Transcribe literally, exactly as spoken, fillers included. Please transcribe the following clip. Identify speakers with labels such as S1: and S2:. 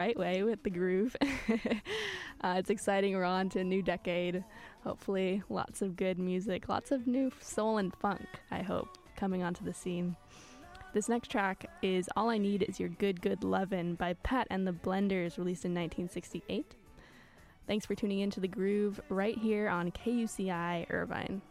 S1: right way with the groove. uh, it's exciting. We're on to a new decade. Hopefully, lots of good music, lots of new soul and funk, I hope, coming onto the scene. This next track is All I Need Is Your Good Good Lovin' by Pat and the Blenders, released in nineteen sixty-eight. Thanks for tuning in to The Groove right here on K U C I Irvine.